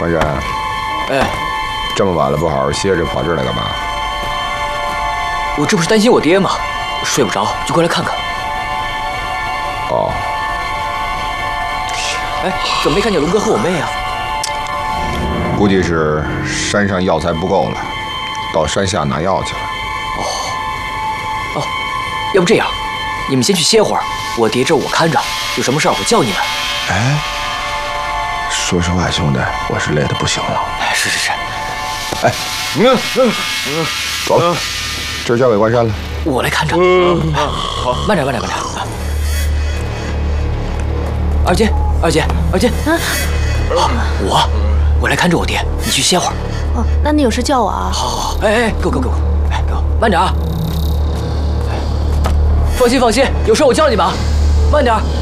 环山， 哎， 这么晚了不好好歇着，跑这儿来干嘛？ 我这不是担心我爹吗？睡不着就过来看看。 哦， 哎，怎么没看见龙哥和我妹啊？ 估计是山上药材不够了，到山下拿药去了。 哦，要不这样，你们先去歇会儿，我爹这儿我看着，有什么事儿我叫你们。 哎，说实话，兄弟，我是累得不行了。 哎，是。 哎，走了，这儿交给关山了。 我来看着。好，慢点。二姐，我来看着我爹，你去歇会儿。 哦，那你有事叫我啊。 好，哎，给我，哎，给我，慢点啊。放心，有事我叫你们啊，慢点。